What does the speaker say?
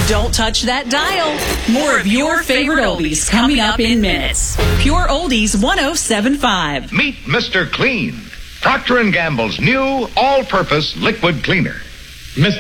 Don't touch that dial. More of your favorite oldies coming up in minutes. Pure Oldies 107.5. Meet Mr. Clean, Procter & Gamble's new all-purpose liquid cleaner.